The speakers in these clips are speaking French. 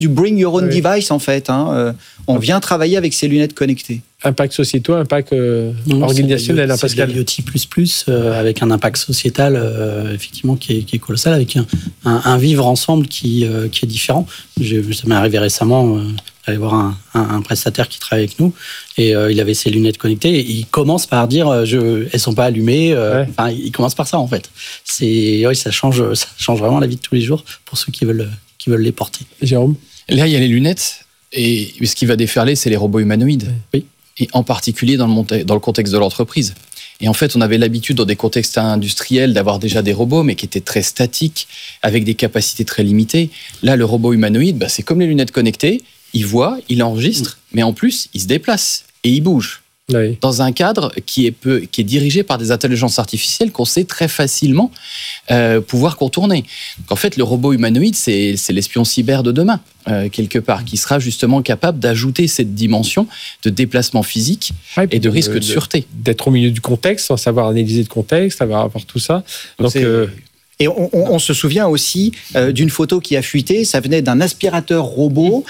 du bring your own device en fait. On vient travailler avec ces lunettes connectées. Impact sociétal, impact organisationnel, Pascal. C'est l'IoT++, avec un impact sociétal effectivement qui est colossal, avec un vivre ensemble qui est différent. Ça m'est arrivé récemment d'aller voir un prestataire qui travaille avec nous et il avait ses lunettes connectées et il commence par dire elles sont pas allumées. Il commence par ça en fait. Ça change vraiment la vie de tous les jours pour ceux qui veulent les porter. Jérôme ? Là, il y a les lunettes et ce qui va déferler, c'est les robots humanoïdes. Oui. Et en particulier dans le contexte de l'entreprise. Et en fait, on avait l'habitude dans des contextes industriels d'avoir déjà des robots, mais qui étaient très statiques, avec des capacités très limitées. Là, le robot humanoïde, c'est comme les lunettes connectées, il voit, il enregistre, mais en plus, il se déplace et il bouge. Oui. Dans un cadre qui est dirigé par des intelligences artificielles qu'on sait très facilement pouvoir contourner. Donc en fait, le robot humanoïde, c'est l'espion cyber de demain, quelque part, qui sera justement capable d'ajouter cette dimension de déplacement physique et de risque de sûreté. D'être au milieu du contexte, savoir analyser le contexte, savoir tout ça. Donc Et on se souvient aussi d'une photo qui a fuité. Ça venait d'un aspirateur robot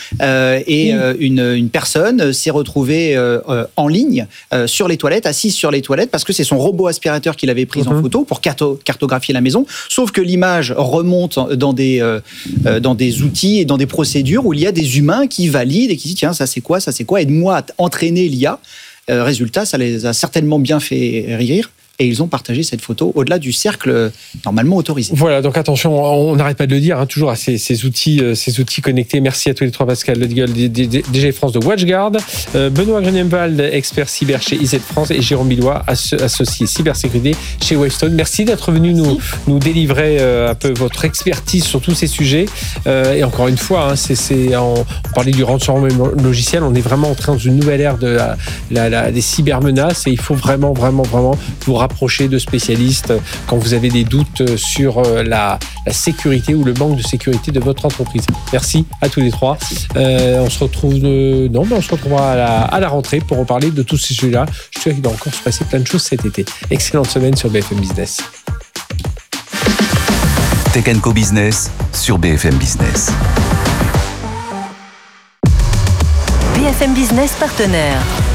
une personne s'est retrouvée en ligne sur les toilettes, assise sur les toilettes, parce que c'est son robot aspirateur qui l'avait prise en photo pour cartographier la maison. Sauf que l'image remonte dans des outils et dans des procédures où il y a des humains qui valident et qui disent tiens, ça c'est quoi, aide-moi à entraîner l'IA. Résultat, ça les a certainement bien fait rire. Et ils ont partagé cette photo au-delà du cercle normalement autorisé. Voilà, donc attention, on n'arrête pas de le dire, toujours à ces outils connectés. Merci à tous les trois, Pascal Ledigueule, DG France de WatchGuard, Benoît Grunenwald, expert cyber chez IZ France, et Jérôme Billois, associé cybersécurité chez Wavestone. Merci d'être venu nous délivrer un peu votre expertise sur tous ces sujets. Et encore une fois, on parlait du ransomware logiciel, on est vraiment entré dans une nouvelle ère des cybermenaces et il faut vraiment vous rapprocher de spécialistes quand vous avez des doutes sur la sécurité ou le manque de sécurité de votre entreprise. Merci à tous les trois. On se retrouvera à la rentrée pour reparler de tous ces sujets-là. Je suis sûr qu'il va encore se passer plein de choses cet été. Excellente semaine sur BFM Business. Tech & Co Business sur BFM Business. BFM Business partenaire.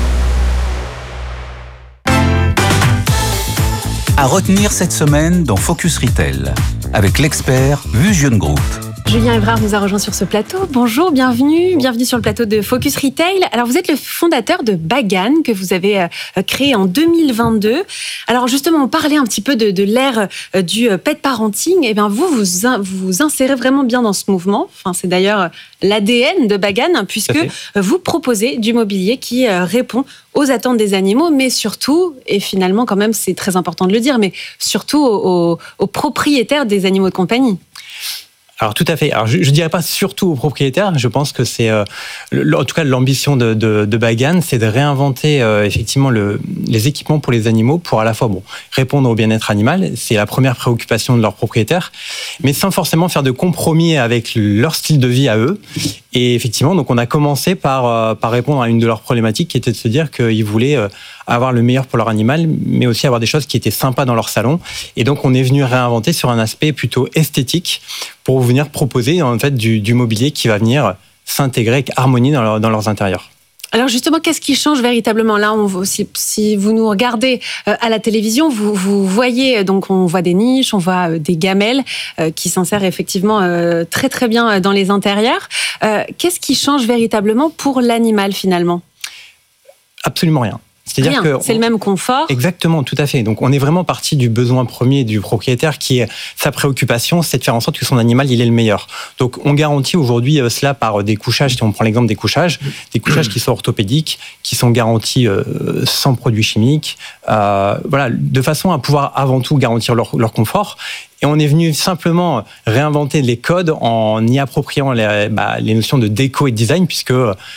À retenir cette semaine dans Focus Retail, avec l'expert Vusion Group. Julien Evrard nous a rejoint sur ce plateau. Bonjour, bienvenue sur le plateau de Focus Retail. Alors, vous êtes le fondateur de Bagan, que vous avez créé en 2022. Alors, justement, on parlait un petit peu de l'ère du pet parenting. Et bien, vous insérez vraiment bien dans ce mouvement. Enfin, c'est d'ailleurs l'ADN de Bagan, puisque vous proposez du mobilier qui répond aux attentes des animaux, mais surtout, et finalement, quand même, c'est très important de le dire, mais surtout aux propriétaires des animaux de compagnie. Alors tout à fait. Alors je dirais pas surtout aux propriétaires. Je pense que c'est, en tout cas, l'ambition de Bagan, c'est de réinventer effectivement les équipements pour les animaux, pour à la fois répondre au bien-être animal. C'est la première préoccupation de leurs propriétaires, mais sans forcément faire de compromis avec leur style de vie à eux. Et effectivement, donc on a commencé par répondre à une de leurs problématiques, qui était de se dire qu'ils voulaient avoir le meilleur pour leur animal, mais aussi avoir des choses qui étaient sympas dans leur salon. Et donc, on est venu réinventer sur un aspect plutôt esthétique pour venir proposer en fait du mobilier qui va venir s'intégrer avec harmonie dans leurs intérieurs. Alors justement, qu'est-ce qui change véritablement ? Là, si vous nous regardez à la télévision, vous voyez, donc on voit des niches, on voit des gamelles qui s'insèrent effectivement très très bien dans les intérieurs. Qu'est-ce qui change véritablement pour l'animal finalement ? Absolument rien. C'est-à-dire que c'est le même confort. Exactement, tout à fait. Donc on est vraiment parti du besoin premier du propriétaire, qui est sa préoccupation, c'est de faire en sorte que son animal il est le meilleur. Donc on garantit aujourd'hui cela par des couchages. Si on prend l'exemple des couchages qui sont orthopédiques, qui sont garantis sans produits chimiques, de façon à pouvoir avant tout garantir leur confort. Et on est venu simplement réinventer les codes en y appropriant les notions de déco et de design, puisque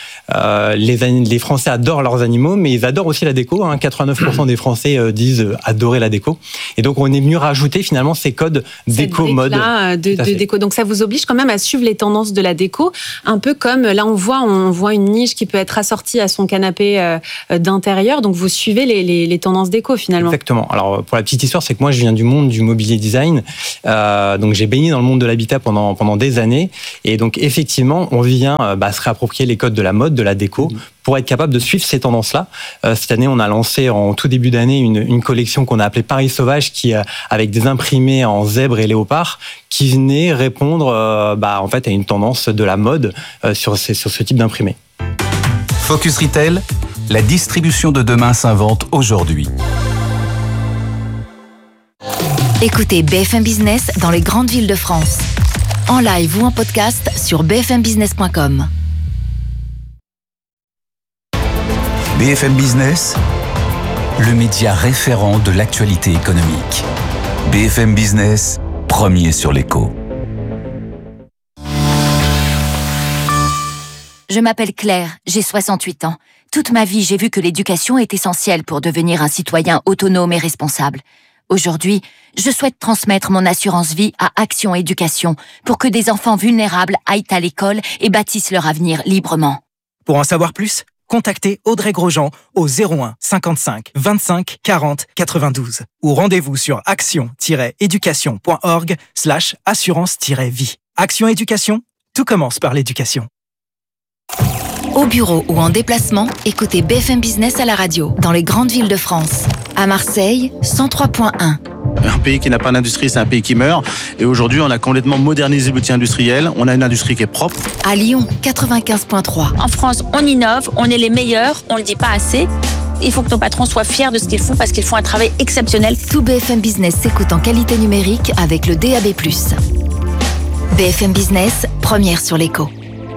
les Français adorent leurs animaux, mais ils adorent aussi la déco. 89% des Français disent adorer la déco. Et donc, on est venu rajouter finalement ces codes déco mode. De déco. Donc, ça vous oblige quand même à suivre les tendances de la déco. Un peu comme, là, on voit une niche qui peut être assortie à son canapé d'intérieur. Donc, vous suivez les tendances déco finalement. Exactement. Alors, pour la petite histoire, c'est que moi, je viens du monde du mobilier design. Donc j'ai baigné dans le monde de l'habitat pendant des années. Et donc effectivement, on vient se réapproprier les codes de la mode, de la déco, pour être capable de suivre ces tendances-là. Cette année, on a lancé en tout début d'année une collection qu'on a appelée Paris Sauvage, qui avec des imprimés en zèbre et léopard, qui venait répondre en fait à une tendance de la mode sur ce type d'imprimé. Focus Retail, la distribution de demain s'invente aujourd'hui. Écoutez BFM Business dans les grandes villes de France. En live ou en podcast sur bfmbusiness.com. BFM Business, le média référent de l'actualité économique. BFM Business, premier sur l'écho. Je m'appelle Claire, j'ai 68 ans. Toute ma vie, j'ai vu que l'éducation est essentielle pour devenir un citoyen autonome et responsable. Aujourd'hui, je souhaite transmettre mon assurance vie à Action Éducation pour que des enfants vulnérables aillent à l'école et bâtissent leur avenir librement. Pour en savoir plus, contactez Audrey Grosjean au 01 55 25 40 92 ou rendez-vous sur action-éducation.org/assurance-vie. Action Éducation, tout commence par l'éducation. Au bureau ou en déplacement, écoutez BFM Business à la radio, dans les grandes villes de France. À Marseille, 103.1. Un pays qui n'a pas d'industrie, c'est un pays qui meurt. Et aujourd'hui, on a complètement modernisé l'outil industriel. On a une industrie qui est propre. À Lyon, 95.3. En France, on innove, on est les meilleurs, on ne le dit pas assez. Il faut que nos patrons soient fiers de ce qu'ils font parce qu'ils font un travail exceptionnel. Tout BFM Business s'écoute en qualité numérique avec le DAB+. BFM Business, première sur l'écho.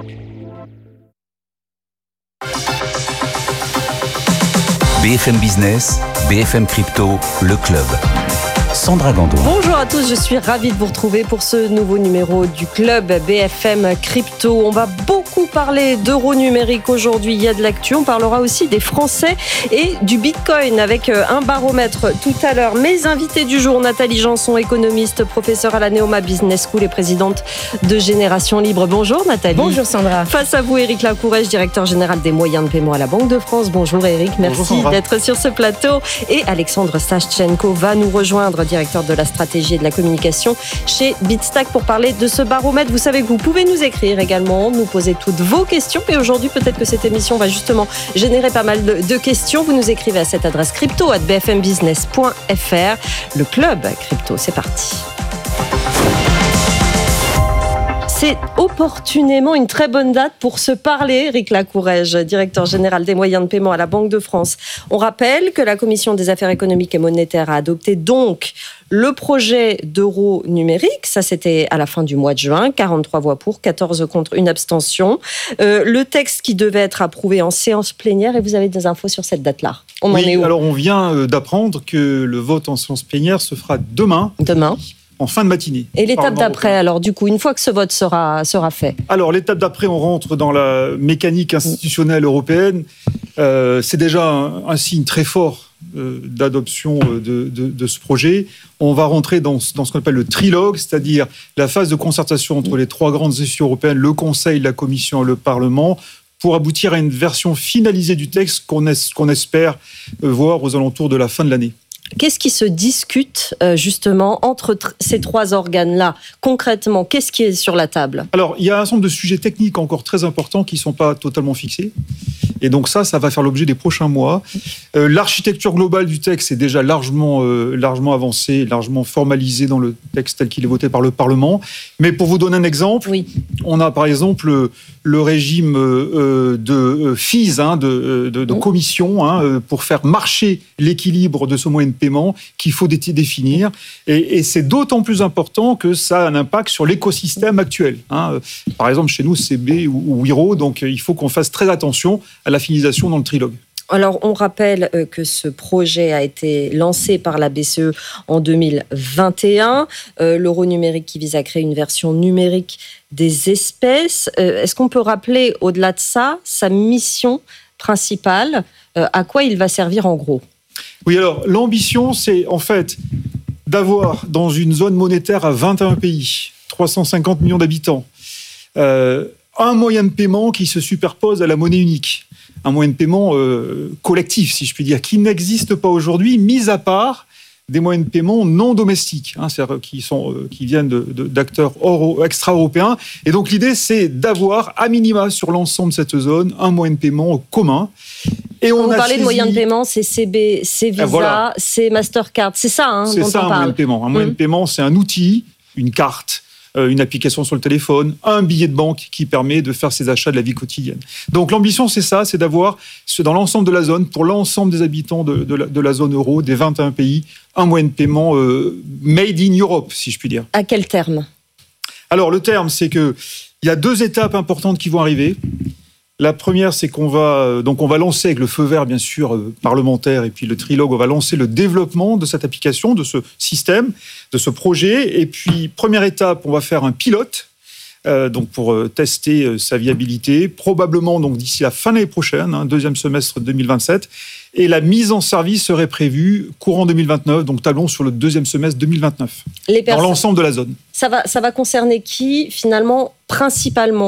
BFM Business, BFM Crypto, le club. Sandra Gandoin. Bonjour à tous, je suis ravie de vous retrouver pour ce nouveau numéro du club BFM Crypto. On va beaucoup parler d'euros numériques aujourd'hui, il y a de l'actu. On parlera aussi des Français et du Bitcoin avec un baromètre tout à l'heure. Mes invités du jour, Nathalie Janson, économiste, professeure à la Neoma Business School et présidente de Génération Libre. Bonjour Nathalie. Bonjour Sandra. Face à vous, Éric Lacourège, directeur général des moyens de paiement à la Banque de France. Bonjour Éric, merci d'être sur ce plateau. Et Alexandre Sachchenko va nous rejoindre, directeur de la stratégie et de la communication chez Bitstack, pour parler de ce baromètre. Vous savez que vous pouvez nous écrire également, nous poser toutes vos questions. Et aujourd'hui, peut-être que cette émission va justement générer pas mal de questions. Vous nous écrivez à cette adresse crypto@bfmbusiness.fr. Le club crypto, c'est parti. C'est opportunément une très bonne date pour se parler. Éric Lacourège, directeur général des moyens de paiement à la Banque de France. On rappelle que la Commission des affaires économiques et monétaires a adopté donc le projet d'euro numérique. Ça, c'était à la fin du mois de juin. 43 voix pour, 14 contre, une abstention. Le texte qui devait être approuvé en séance plénière. Et vous avez des infos sur cette date-là. On en est où ? Alors on vient d'apprendre que le vote en séance plénière se fera demain. En fin de matinée. Et l'étape d'après, alors du coup, une fois que ce vote sera fait ? Alors l'étape d'après, on rentre dans la mécanique institutionnelle européenne. C'est déjà un signe très fort d'adoption de ce projet. On va rentrer dans ce qu'on appelle le trilogue, c'est-à-dire la phase de concertation entre les trois grandes institutions européennes, le Conseil, la Commission et le Parlement, pour aboutir à une version finalisée du texte qu'on espère voir aux alentours de la fin de l'année. Qu'est-ce qui se discute justement entre ces trois organes-là ? Concrètement, qu'est-ce qui est sur la table ? Alors, il y a un certain nombre de sujets techniques encore très importants qui ne sont pas totalement fixés. Et donc ça va faire l'objet des prochains mois. L'architecture globale du texte est déjà largement avancée, largement formalisée dans le texte tel qu'il est voté par le Parlement. Mais pour vous donner un exemple, on a par exemple le régime de fees, de commission, pour faire marcher l'équilibre de ce moyen de paiement qu'il faut définir. Et c'est d'autant plus important que ça a un impact sur l'écosystème actuel. Par exemple, chez nous, CB ou Wiro, donc il faut qu'on fasse très attention à la finalisation dans le trilogue. Alors, on rappelle que ce projet a été lancé par la BCE en 2021. L'euro numérique qui vise à créer une version numérique des espèces. Est-ce qu'on peut rappeler, au-delà de ça, sa mission principale ? À quoi il va servir en gros ? Oui, alors, l'ambition, c'est en fait d'avoir dans une zone monétaire à 21 pays, 350 millions d'habitants, un moyen de paiement qui se superpose à la monnaie unique. Un moyen de paiement collectif, si je puis dire, qui n'existe pas aujourd'hui, mis à part des moyens de paiement non domestiques, c'est-à-dire qui viennent d'acteurs extra-européens. Et donc l'idée, c'est d'avoir à minima sur l'ensemble de cette zone un moyen de paiement commun. Et on parlait de moyens de paiement, c'est CB, c'est Visa, c'est Mastercard, c'est ça c'est dont ça, on parle. Moyen de paiement. Un moyen de paiement, c'est un outil, une carte, une application sur le téléphone, un billet de banque qui permet de faire ses achats de la vie quotidienne. Donc l'ambition, c'est ça, c'est d'avoir dans l'ensemble de la zone, pour l'ensemble des habitants de la zone euro, des 21 pays, un moyen de paiement made in Europe, si je puis dire. À quel terme ? Alors le terme, c'est qu'il y a 2 étapes importantes qui vont arriver. La première, c'est qu'on va lancer avec le feu vert, bien sûr, parlementaire, et puis le trilogue, on va lancer le développement de cette application, de ce système, de ce projet. Et puis, première étape, on va faire un pilote, pour tester sa viabilité, probablement donc d'ici la fin de l'année prochaine, deuxième semestre 2027. Et la mise en service serait prévue courant 2029, donc tablons sur le deuxième semestre 2029, dans l'ensemble de la zone. Ça va concerner qui, finalement, principalement ?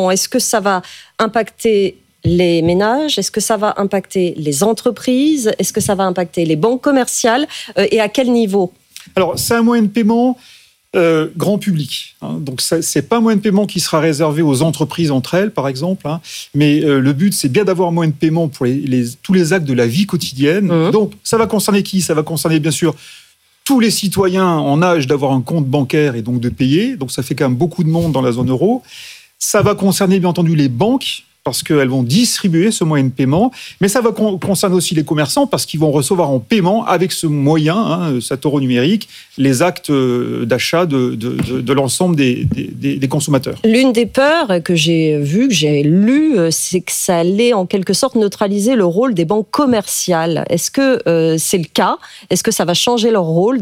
Est-ce que ça va impacter les ménages ? Est-ce que ça va impacter les entreprises ? Est-ce que ça va impacter les banques commerciales ? Et à quel niveau ? Alors, c'est un moyen de paiement grand public. Donc, ce n'est pas un moyen de paiement qui sera réservé aux entreprises entre elles, par exemple. Mais le but, c'est bien d'avoir un moyen de paiement pour tous les actes de la vie quotidienne. Donc, ça va concerner qui ? Ça va concerner, bien sûr, tous les citoyens en âge d'avoir un compte bancaire et donc de payer. Donc, ça fait quand même beaucoup de monde dans la zone euro. Ça va concerner, bien entendu, les banques, parce qu'elles vont distribuer ce moyen de paiement, mais ça va concerner aussi les commerçants, parce qu'ils vont recevoir en paiement, avec ce moyen, cet euro numérique, les actes d'achat de l'ensemble des consommateurs. L'une des peurs que j'ai vues, que j'ai lues, c'est que ça allait en quelque sorte neutraliser le rôle des banques commerciales. Est-ce que c'est le cas ? Est-ce que ça va changer leur rôle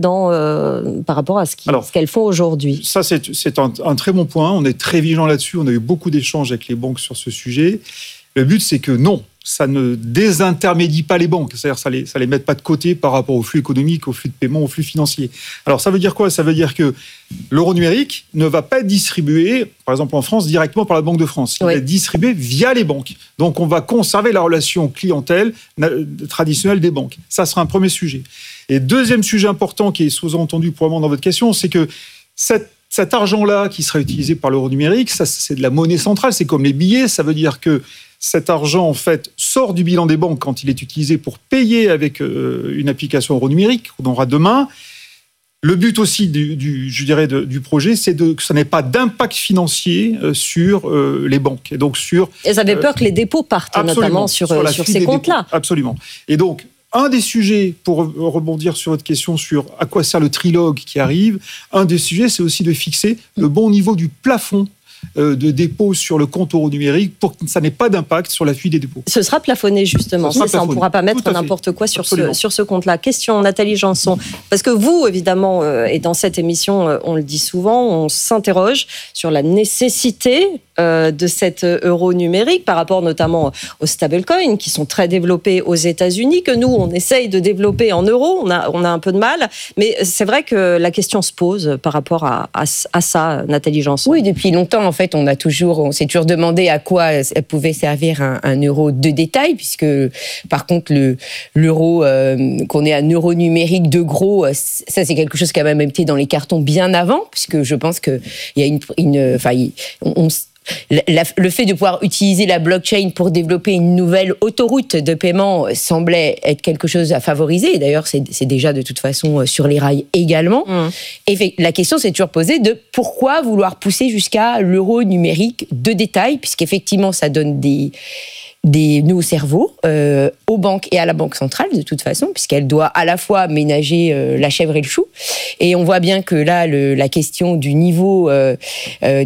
par rapport à ce qu'elles font aujourd'hui ? Ça, c'est un très bon point. On est très vigilant là-dessus. On a eu beaucoup d'échanges avec les banques sur ce sujet. Le but, c'est que non, ça ne désintermédie pas les banques. C'est-à-dire ça les met pas de côté par rapport au flux économique, au flux de paiement, au flux financier. Alors, ça veut dire quoi ? Ça veut dire que l'euro numérique ne va pas être distribué, par exemple en France, directement par la Banque de France. Il va être distribué via les banques. Donc, on va conserver la relation clientèle traditionnelle des banques. Ça sera un premier sujet. Et deuxième sujet important qui est sous-entendu probablement dans votre question, c'est que cet argent-là qui sera utilisé par l'euro numérique, ça, c'est de la monnaie centrale, c'est comme les billets. Ça veut dire que cet argent, en fait, sort du bilan des banques quand il est utilisé pour payer avec une application euro numérique qu'on aura demain. Le but aussi du projet, c'est que ça n'ait pas d'impact financier sur les banques. Et donc Elles avaient peur que les dépôts partent, notamment sur ces comptes-là. Absolument. Et donc, un des sujets, pour rebondir sur votre question sur à quoi sert le trilogue qui arrive, un des sujets, c'est aussi de fixer le bon niveau du plafond de dépôt sur le compte euro numérique pour que ça n'ait pas d'impact sur la fuite des dépôts. Ce sera plafonné, justement. C'est ça, on ne pourra pas mettre n'importe quoi sur ce compte-là. Question, Nathalie Janson. Parce que vous, évidemment, et dans cette émission, on le dit souvent, on s'interroge sur la nécessité de cet euro numérique par rapport notamment aux stablecoins qui sont très développés aux États-Unis, que nous, on essaye de développer en euros. On a un peu de mal. Mais c'est vrai que la question se pose par rapport à ça, Nathalie Janson. Oui, depuis longtemps, en fait, on s'est toujours demandé à quoi pouvait servir un euro de détail, puisque par contre, l'euro, qu'on ait un euro numérique de gros, ça c'est quelque chose qui a même été dans les cartons bien avant, puisque je pense qu'il y a le fait de pouvoir utiliser la blockchain pour développer une nouvelle autoroute de paiement semblait être quelque chose à favoriser. Et d'ailleurs, c'est déjà de toute façon sur les rails également. Et la question s'est toujours posée de pourquoi vouloir pousser jusqu'à l'euro numérique de détail, puisqu'effectivement, ça donne des nouveaux cerveaux aux banques et à la Banque centrale, de toute façon, puisqu'elle doit à la fois ménager la chèvre et le chou. Et on voit bien que là, la question du niveau, la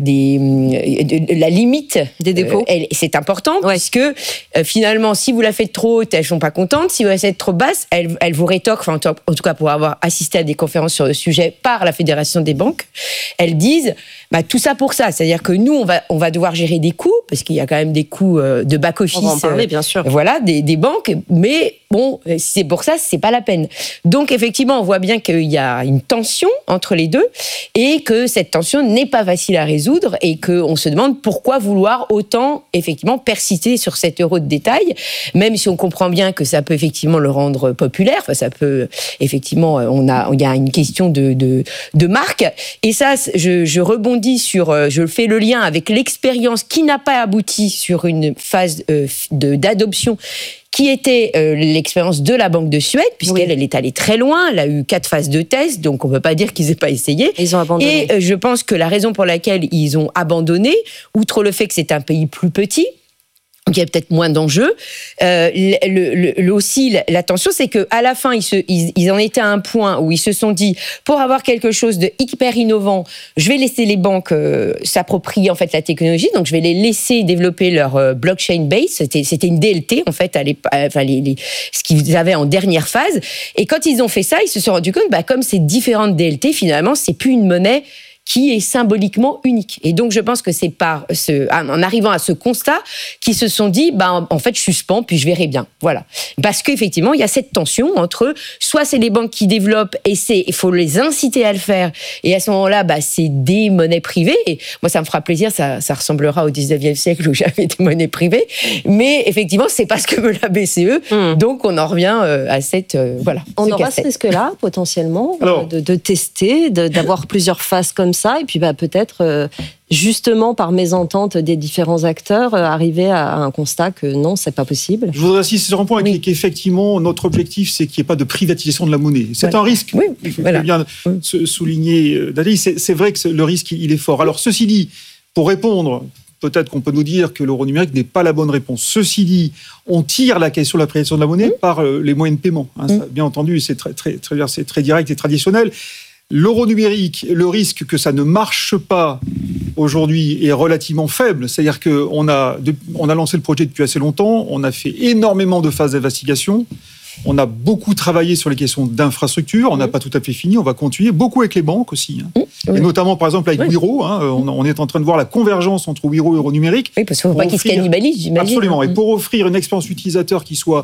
limite des dépôts, c'est important, puisque finalement, si vous la faites trop haute, elles ne sont pas contentes. Si vous la faites trop basse, elles vous rétorquent, en tout cas pour avoir assisté à des conférences sur le sujet par la Fédération des banques, elles disent tout ça pour ça. C'est-à-dire que nous, on va devoir gérer des coûts, parce qu'il y a quand même des coûts de back-office en parler, bien sûr. Voilà, des banques. Mais bon, c'est pour ça, c'est pas la peine. Donc, effectivement, on voit bien qu'il y a une tension entre les deux et que cette tension n'est pas facile à résoudre et qu'on se demande pourquoi vouloir autant, effectivement, persister sur cet euro de détail, même si on comprend bien que ça peut effectivement le rendre populaire. Enfin, ça peut, effectivement, il y a une question de marque. Et ça, je rebondis sur, je fais le lien avec l'expérience qui n'a pas abouti sur une phase d'adoption qui était l'expérience de la Banque de Suède, puisqu'elle est allée très loin, elle a eu 4 phases de test, donc on ne peut pas dire qu'ils n'aient pas essayé. Ils ont abandonné. Et je pense que la raison pour laquelle ils ont abandonné, outre le fait que c'est un pays plus petit, il y a peut-être moins d'enjeux. Aussi, l'attention, c'est qu'à la fin, ils en étaient à un point où ils se sont dit, pour avoir quelque chose de hyper innovant, je vais laisser les banques s'approprier en fait la technologie, donc je vais les laisser développer leur blockchain base. C'était une DLT en fait, ce qu'ils avaient en dernière phase. Et quand ils ont fait ça, ils se sont rendus compte, comme ces différentes DLT, finalement, c'est plus une monnaie qui est symboliquement unique. Et donc, je pense que c'est en arrivant à ce constat qu'ils se sont dit, en fait, je suspends, puis je verrai bien. Voilà. Parce qu'effectivement, il y a cette tension entre, soit c'est les banques qui développent, et il faut les inciter à le faire, et à ce moment-là, c'est des monnaies privées. Et moi, ça me fera plaisir, ça ressemblera au 19e siècle où j'avais des monnaies privées. Mais effectivement, c'est pas ce que veut la BCE. Donc, on en revient à cette, voilà. On aura ce risque-là, potentiellement, de tester, d'avoir plusieurs phases comme ça, et puis peut-être justement par mésentente des différents acteurs arriver à un constat que non, c'est pas possible. Je voudrais insister sur un point qu'effectivement notre objectif c'est qu'il n'y ait pas de privatisation de la monnaie. C'est un risque. Oui, il faut bien souligner. Nathalie, c'est vrai que le risque il est fort. Alors ceci dit, pour répondre, peut-être qu'on peut nous dire que l'euro numérique n'est pas la bonne réponse. Ceci dit, on tire la question de la privatisation de la monnaie par les moyens de paiement. Ça, bien entendu, c'est très direct et traditionnel. L'euro numérique, le risque que ça ne marche pas aujourd'hui est relativement faible. C'est-à-dire qu'on a lancé le projet depuis assez longtemps, on a fait énormément de phases d'investigation, on a beaucoup travaillé sur les questions d'infrastructure, on n'a pas tout à fait fini, on va continuer, beaucoup avec les banques aussi. Et notamment, par exemple, avec Wiro, on est en train de voir la convergence entre Wiro et euro numérique. Oui, parce qu'il ne faut pas qu'ils se cannibalisent, j'imagine. Absolument, et pour offrir une expérience utilisateur qui soit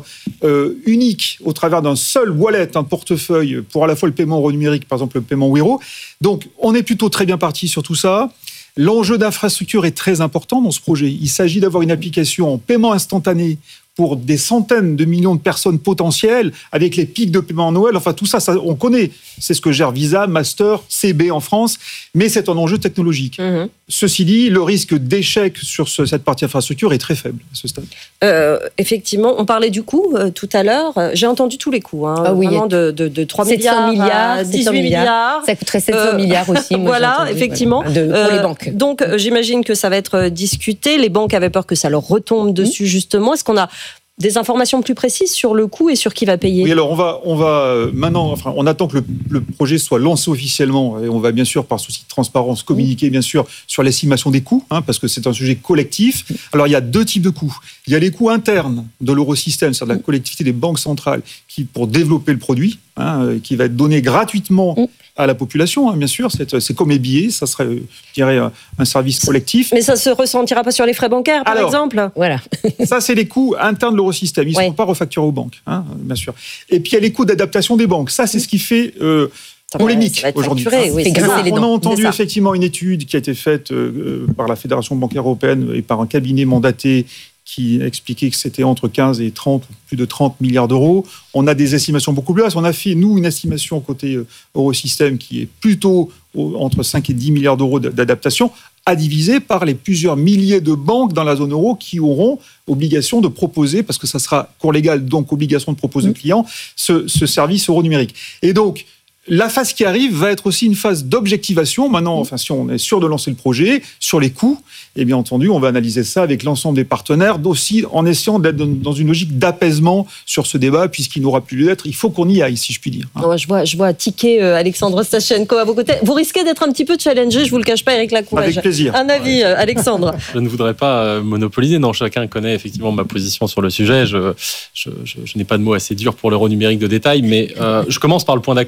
unique au travers d'un seul wallet, un portefeuille, pour à la fois le paiement euro numérique, par exemple le paiement Wiro. Donc, on est plutôt très bien parti sur tout ça. L'enjeu d'infrastructure est très important dans ce projet. Il s'agit d'avoir une application en paiement instantané pour des centaines de millions de personnes potentielles, avec les pics de paiement en Noël. Enfin, tout ça, on connaît. C'est ce que gère Visa, Master, CB en France, mais c'est un enjeu technologique. Ceci dit, le risque d'échec sur cette partie infrastructure est très faible à ce stade. Effectivement, on parlait du coût tout à l'heure. J'ai entendu tous les coûts, vraiment de 3 milliards à 18 milliards. Ça coûterait 700 milliards aussi. Moi, voilà, effectivement. Pour les banques. Donc, j'imagine que ça va être discuté. Les banques avaient peur que ça leur retombe dessus, justement. Est-ce qu'on a des informations plus précises sur le coût et sur qui va payer? Oui, alors on va maintenant, on attend que le projet soit lancé officiellement et on va bien sûr, par souci de transparence, communiquer bien sûr sur l'estimation des coûts, parce que c'est un sujet collectif. Alors il y a 2 types de coûts. Il y a les coûts internes de l'eurosystème, c'est-à-dire de la collectivité des banques centrales, pour développer le produit, qui va être donné gratuitement à la population, bien sûr. C'est comme les billets, ça serait, je dirais, un service collectif. Mais ça ne se ressentira pas sur les frais bancaires, par exemple? Voilà. Ça, c'est les coûts internes de l'eurosystème. Ils ne sont pas refacturés aux banques, bien sûr. Et puis, il y a les coûts d'adaptation des banques. Ça, c'est ce qui fait polémique aujourd'hui. On a entendu effectivement une étude qui a été faite par la Fédération bancaire européenne et par un cabinet mandaté qui expliquait que c'était entre 15 et 30, plus de 30 milliards d'euros. On a des estimations beaucoup plus basses. On a fait, nous, une estimation côté Eurosystème qui est plutôt entre 5 et 10 milliards d'euros d'adaptation, à diviser par les plusieurs milliers de banques dans la zone euro qui auront obligation de proposer, parce que ça sera cours légal, donc obligation de proposer aux clients, ce service euro numérique. Et donc, la phase qui arrive va être aussi une phase d'objectivation. Maintenant, si on est sûr de lancer le projet, sur les coûts, et bien entendu, on va analyser ça avec l'ensemble des partenaires, aussi en essayant d'être dans une logique d'apaisement sur ce débat, puisqu'il n'aura plus lieu d'être. Il faut qu'on y aille, si je puis dire. Je vois tiquer Alexandre Stachenko à vos côtés. Vous risquez d'être un petit peu challengé, je vous le cache pas, Éric Lacourrège. Avec plaisir. Un avis, Alexandre? Je ne voudrais pas monopoliser. Non, chacun connaît effectivement ma position sur le sujet. Je n'ai pas de mots assez durs pour l'euro numérique de détail, mais je commence par le point d'accord en disant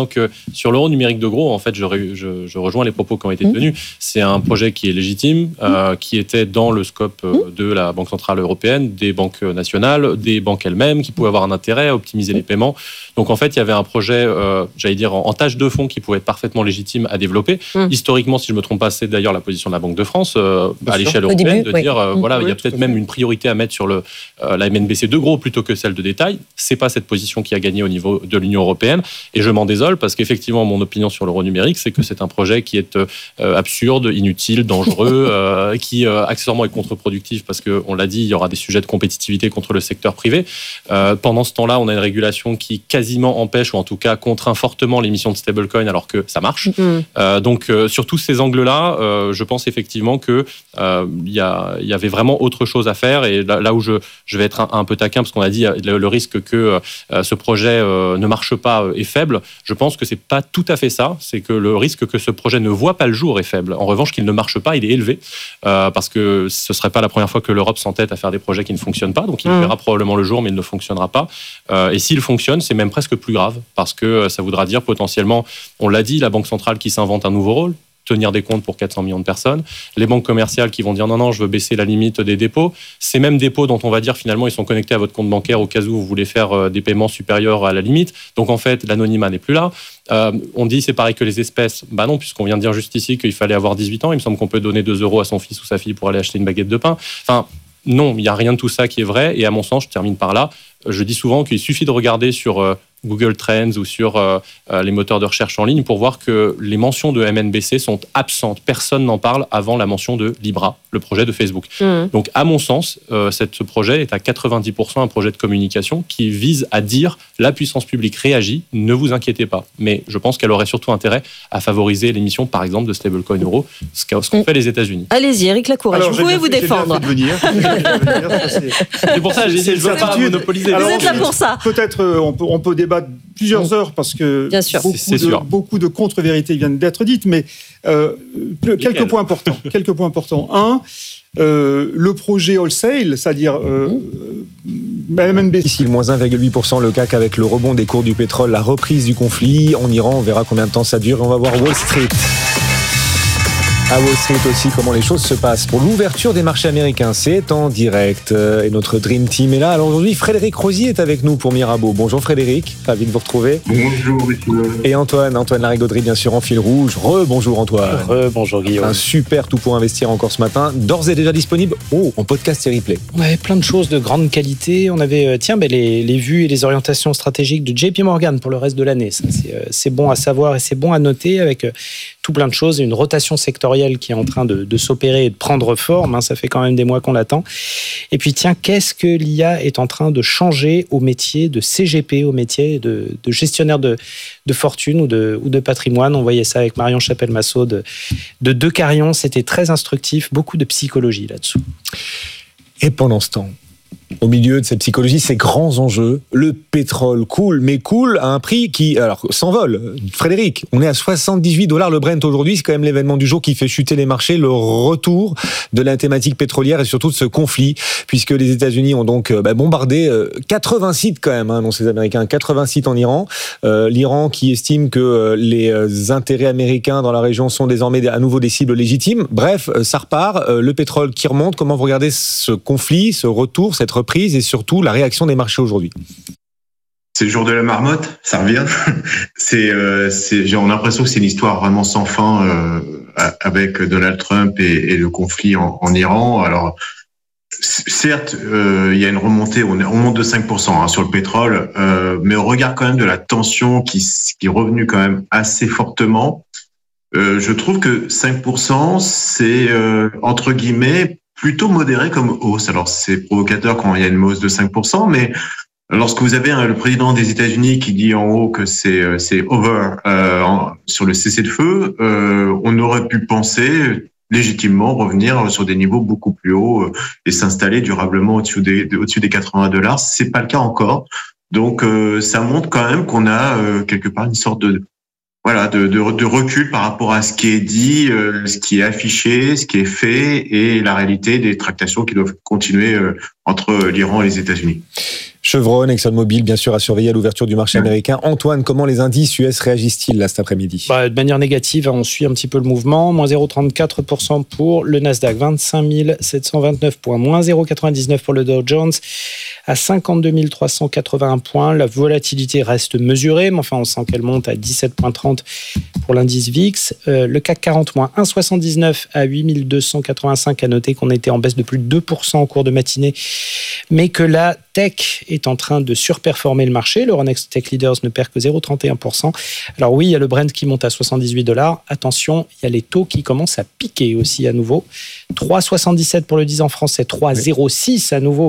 que sur l'euro numérique de gros, en fait, je rejoins les propos qui ont été tenus. C'est un projet qui est légitime, qui était dans le scope de la Banque centrale européenne, des banques nationales, des banques elles-mêmes, qui pouvaient avoir un intérêt à optimiser les paiements. Donc en fait, il y avait un projet, j'allais dire, en tâche de fond qui pouvait être parfaitement légitime à développer. Historiquement, si je ne me trompe pas, c'est d'ailleurs la position de la Banque de France à l'échelle européenne, de dire, voilà, il y a peut-être même une priorité à mettre sur la MNBC de gros plutôt que celle de détail. C'est pas cette position qui a gagné au niveau de l'Union européenne. Et je m'en désole parce qu'effectivement, mon opinion sur l'euro numérique, c'est que c'est un projet qui est absurde, inutile, dangereux, qui accessoirement est contre-productif parce qu'on l'a dit, il y aura des sujets de compétitivité contre le secteur privé. Pendant ce temps-là, on a une régulation qui quasiment empêche ou en tout cas contraint fortement l'émission de stablecoin alors que ça marche. Donc sur tous ces angles-là, je pense effectivement que il y avait vraiment autre chose à faire. Et là où je vais être un peu taquin parce qu'on a dit le risque que ce projet ne marche pas est faible. Je pense que c'est pas tout à fait ça. C'est que le risque que ce projet ne voit pas le jour est faible. En revanche, qu'il ne marche pas, il est élevé parce que ce serait pas la première fois que l'Europe s'entête à faire des projets qui ne fonctionnent pas. Donc il verra probablement le jour, mais il ne fonctionnera pas. Et s'il fonctionne, c'est même presque plus grave parce que ça voudra dire potentiellement, on l'a dit, la Banque centrale qui s'invente un nouveau rôle, tenir des comptes pour 400 millions de personnes, les banques commerciales qui vont dire non, je veux baisser la limite des dépôts, ces mêmes dépôts dont on va dire finalement ils sont connectés à votre compte bancaire au cas où vous voulez faire des paiements supérieurs à la limite, donc en fait l'anonymat n'est plus là. On dit c'est pareil que les espèces, bah non, puisqu'on vient de dire juste ici qu'il fallait avoir 18 ans, il me semble qu'on peut donner 2 € à son fils ou sa fille pour aller acheter une baguette de pain. Enfin, non, il n'y a rien de tout ça qui est vrai, et à mon sens, je termine par là, je dis souvent qu'il suffit de regarder sur Google Trends ou sur les moteurs de recherche en ligne pour voir que les mentions de MNBC sont absentes. Personne n'en parle avant la mention de Libra, le projet de Facebook. Donc, à mon sens, ce projet est à 90% un projet de communication qui vise à dire la puissance publique réagit, ne vous inquiétez pas. Mais je pense qu'elle aurait surtout intérêt à favoriser l'émission, par exemple, de stablecoin euro, ce qu'ont fait les États-Unis. Allez-y, Éric Lacourage, vous pouvez vous défendre. C'est pour ça que j'ai dit, je ne veux pas monopoliser. Vous êtes là pour ça. Peut-être on peut débattre plusieurs heures parce que beaucoup de contre-vérités viennent d'être dites, mais quelques points importants. Un, le projet wholesale, c'est-à-dire MNBC. Ici, le moins 1,8%, le CAC avec le rebond des cours du pétrole, la reprise du conflit en Iran, on verra combien de temps ça dure et on va voir Wall Street. À Wall Street aussi, comment les choses se passent pour l'ouverture des marchés américains. C'est en direct et notre Dream Team est là. Alors aujourd'hui, Frédéric Rosier est avec nous pour Mirabeau. Bonjour Frédéric, ravi de vous retrouver. Bonjour monsieur. Et Antoine Larigauderie bien sûr en fil rouge. Bonjour Antoine. Bonjour Guillaume. Un super tout pour investir encore ce matin, d'ores et déjà disponible en podcast et replay. On avait plein de choses de grande qualité. On avait les vues et les orientations stratégiques de JP Morgan pour le reste de l'année. Ça, c'est bon à savoir et c'est bon à noter avec tout plein de choses. Une rotation sectorielle qui est en train de s'opérer et de prendre forme. Ça fait quand même des mois qu'on l'attend. Et puis tiens, qu'est-ce que l'IA est en train de changer au métier de CGP, au métier de gestionnaire de fortune ou de patrimoine. On voyait ça avec Marion Chapelle-Massot de Decarion. C'était très instructif, beaucoup de psychologie là-dessous. Et pendant ce temps, au milieu de cette psychologie, ces grands enjeux, le pétrole coule, mais coule à un prix qui s'envole. Frédéric, on est à $78 le Brent aujourd'hui, c'est quand même l'événement du jour qui fait chuter les marchés, le retour de la thématique pétrolière et surtout de ce conflit, puisque les États-Unis ont donc bombardé 80 sites quand même, non ces Américains, 80 sites en Iran. L'Iran qui estime que les intérêts américains dans la région sont désormais à nouveau des cibles légitimes. Bref, ça repart, le pétrole qui remonte. Comment vous regardez ce conflit, ce retour, cette reprise et surtout la réaction des marchés aujourd'hui? C'est le jour de la marmotte, ça revient. J'ai l'impression que c'est une histoire vraiment sans fin avec Donald Trump et le conflit en Iran. Alors, certes, il y a une remontée, on monte de 5% sur le pétrole, mais on regarde quand même de la tension qui est revenue quand même assez fortement. Je trouve que 5%, c'est entre guillemets plutôt modéré comme hausse. Alors, c'est provocateur quand il y a une hausse de 5%, mais lorsque vous avez le président des États-Unis qui dit en haut que c'est over sur le cessez-le-feu, on aurait pu penser légitimement revenir sur des niveaux beaucoup plus hauts et s'installer durablement au-dessus des $80. C'est pas le cas encore. Donc, ça montre quand même qu'on a quelque part une sorte de recul par rapport à ce qui est dit, ce qui est affiché, ce qui est fait et la réalité des tractations qui doivent continuer entre l'Iran et les États-Unis. Chevron, ExxonMobil, bien sûr, à surveiller à l'ouverture du marché américain. Antoine, comment les indices US réagissent-ils là cet après-midi ? De manière négative, on suit un petit peu le mouvement. Moins 0,34% pour le Nasdaq, 25 729 points. Moins 0,99 pour le Dow Jones, à 52 381 points. La volatilité reste mesurée, mais enfin, on sent qu'elle monte à 17,30 pour l'indice VIX. Le CAC 40, moins 1,79 à 8 285. À noter qu'on était en baisse de plus de 2% au cours de matinée, mais que la tech est en train de surperformer le marché. L'Euronext Tech Leaders ne perd que 0,31%. Alors oui, il y a le Brent qui monte à $78. Attention, il y a les taux qui commencent à piquer aussi à nouveau. 3,77 pour le 10 ans français, 3,06 à nouveau